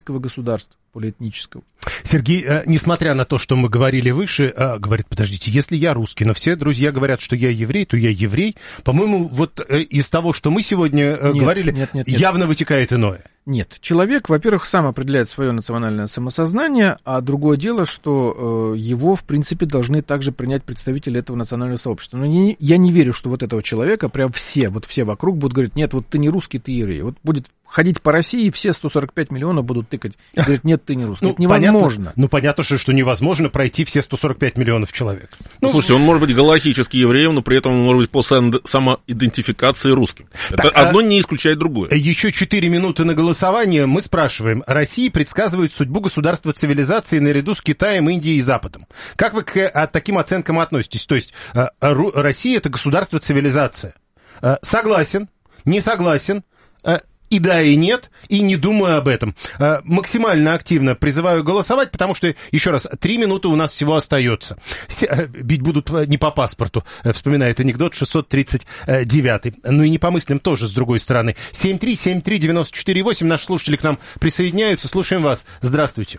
государства, полиэтнического. Сергей, несмотря на то, что мы говорили выше, говорит, подождите, если я русский, но все друзья говорят, что я еврей, то я еврей. По-моему, вот из того, что мы сегодня говорили, явно вытекает иное. Нет, человек, во-первых, сам определяет свое национальное самосознание, а другое дело, что его, в принципе, должны также принять представители этого национального сообщества. Но я не верю, что вот этого человека прям все вокруг будут говорить, нет, вот ты не русский, ты еврей. Вот будет ходить по России, и все 145 миллионов будут тыкать и говорить, нет, ты не русский. Это невозможно. Понятно, что невозможно пройти все 145 миллионов человек. Слушайте, он может быть галахически евреем, но при этом он может быть по самоидентификации русским. Это одно не исключает другое. Еще 4 минуты на голосование. Мы спрашиваем. Россия предсказывает судьбу государства цивилизации наряду с Китаем, Индией и Западом. Как вы к таким оценкам относитесь? То есть Россия — это государство цивилизация. Согласен, не согласен, и да, и нет, и не думаю об этом. Максимально активно призываю голосовать, потому что, еще раз, 3 минуты у нас всего остается. Бить будут не по паспорту, вспоминает анекдот 639. Ну и не по мыслям тоже, с другой стороны. 7373948, наши слушатели к нам присоединяются. Слушаем вас. Здравствуйте.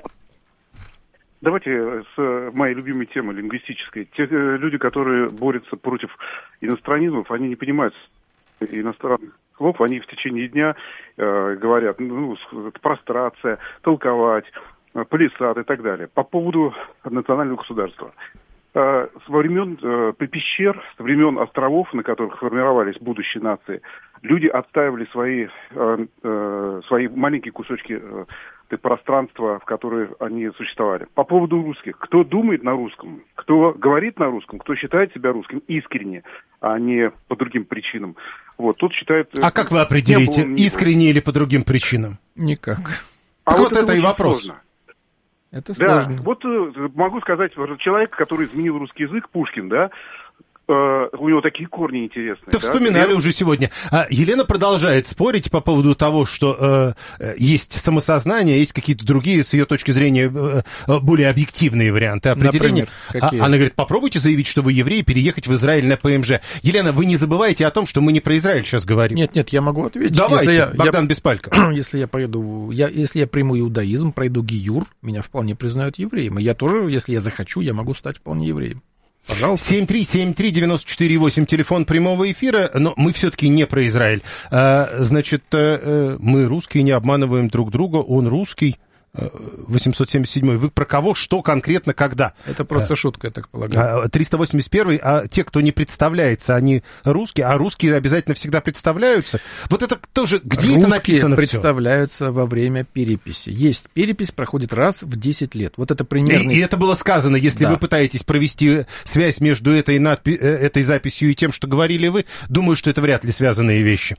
Давайте с моей любимой темы лингвистической. Те люди, которые борются против иностранизмов, они не понимают иностранных слов, они в течение дня говорят, прострация, толковать, палисад и так далее. По поводу национального государства. С времен пещер, с времен островов, на которых формировались будущие нации, люди отстаивали свои маленькие кусочки пространства, в которое они существовали. По поводу русских. Кто думает на русском, кто говорит на русском, кто считает себя русским искренне, а не по другим причинам. Вот, тот считает... А как вы определите, искренне или по другим причинам? Никак. Так вот это и вопрос. Сложно. Это сложно. Да, вот могу сказать, человек, который изменил русский язык, Пушкин, да, у него такие корни интересные. Это вспоминали уже сегодня. Елена продолжает спорить по поводу того, что есть самосознание, есть какие-то другие, с ее точки зрения, более объективные варианты определения. Например, она говорит, попробуйте заявить, что вы еврей, переехать в Израиль на ПМЖ. Елена, вы не забывайте о том, что мы не про Израиль сейчас говорим. Нет, я могу ответить. Давайте, Богдан Беспалько. Если я приму иудаизм, пройду гиюр, меня вполне признают евреем. И я тоже, если я захочу, я могу стать вполне евреем. Пожалуйста. 7373948, телефон прямого эфира, но мы все-таки не про Израиль. Значит, мы русские, не обманываем друг друга, он русский. 877. Вы про кого, что конкретно, когда? Это просто шутка, я так полагаю. 381. А те, кто не представляется, они русские, а русские обязательно всегда представляются. Вот это тоже, где русские это написано все? Представляются во время переписи. Есть перепись, проходит раз в 10 лет. Вот это примерно... И это было сказано, если вы пытаетесь провести связь между этой записью и тем, что говорили вы, думаю, что это вряд ли связанные вещи.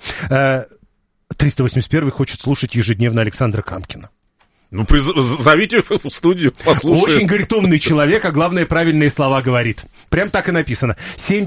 381 хочет слушать ежедневно Александра Камкина. Зовите в студию, послушаем. Очень, говорит, умный человек, а главное, правильные слова говорит. Прям так и написано.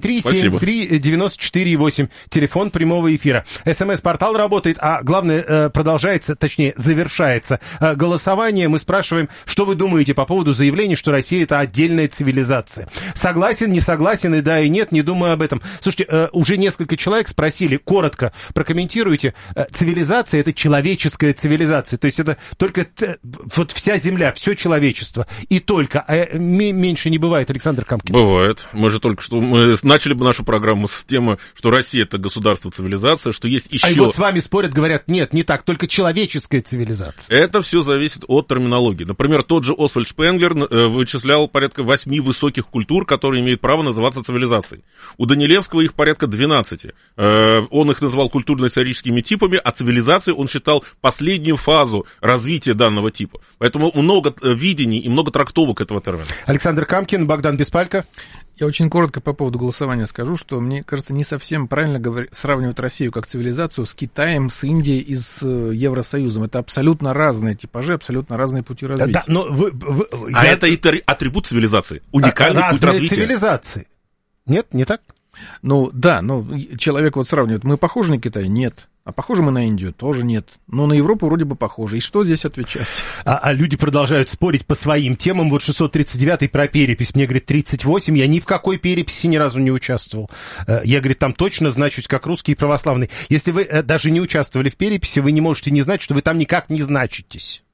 7373948, телефон прямого эфира. СМС-портал работает, а главное, продолжается, точнее, завершается голосование. Мы спрашиваем, что вы думаете по поводу заявления, что Россия — это отдельная цивилизация. Согласен, не согласен, и да, и нет, не думаю об этом. Слушайте, уже несколько человек спросили, коротко прокомментируйте. Цивилизация — это человеческая цивилизация. То есть это только... Вот вся земля, все человечество. И только. А меньше не бывает, Александр Камкин. Бывает. Мы начали бы нашу программу с темы, что Россия — это государство, цивилизация, что есть еще... А и вот с вами спорят, говорят, нет, не так, только человеческая цивилизация. Это все зависит от терминологии. Например, тот же Освальд Шпенглер вычислял порядка 8 высоких культур, которые имеют право называться цивилизацией. У Данилевского их порядка 12. Он их называл культурно-историческими типами, а цивилизацией он считал последнюю фазу развития данного типа. Поэтому много видений и много трактовок этого термина. Александр Камкин, Богдан Беспалько. Я очень коротко по поводу голосования скажу, что мне кажется, не совсем правильно сравнивать Россию как цивилизацию с Китаем, с Индией и с Евросоюзом. Это абсолютно разные типажи, абсолютно разные пути развития. Да, но это атрибут цивилизации, уникальный путь развития. Цивилизации. Нет, не так? Человек вот сравнивает, мы похожи на Китай? Нет. А похожи мы на Индию? Тоже нет. Но на Европу вроде бы похожи. И что здесь отвечать? А люди продолжают спорить по своим темам. Вот 639-й про перепись. Мне, говорит, 38. Я ни в какой переписи ни разу не участвовал. Я, говорит, там точно значусь как русский и православный. Если вы даже не участвовали в переписи, вы не можете не знать, что вы там никак не значитесь.